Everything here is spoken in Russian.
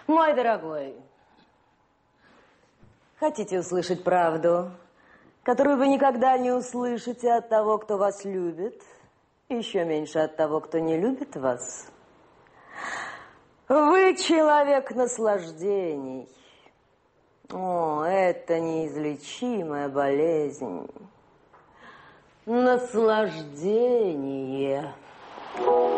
Мой дорогой, хотите услышать правду, которую вы никогда не услышите от того, кто вас любит, еще меньше от того, кто не любит вас? Вы человек наслаждений. О, это неизлечимая болезнь. Наслаждение.